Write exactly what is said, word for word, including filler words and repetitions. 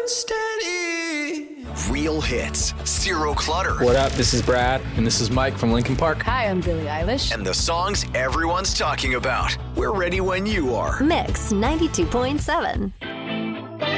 unsteady. Real hits, zero clutter. What up? This is Brad, and this is Mike from Linkin Park. Hi, I'm Billie Eilish. And the songs everyone's talking about. We're ready when you are. Mix ninety-two point seven.